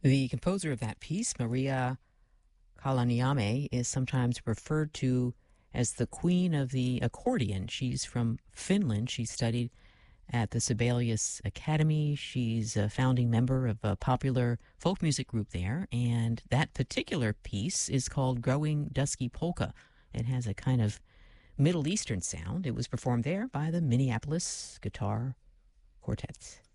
The composer of that piece, Maria Kalaniame, is sometimes referred to as the queen of the accordion. She's from Finland. She studied at the Sibelius Academy. She's a founding member of a popular folk music group there, and that particular piece is called Growing Dusky Polka. It has a kind of Middle Eastern sound. It was performed there by the Minneapolis Guitar Quartet.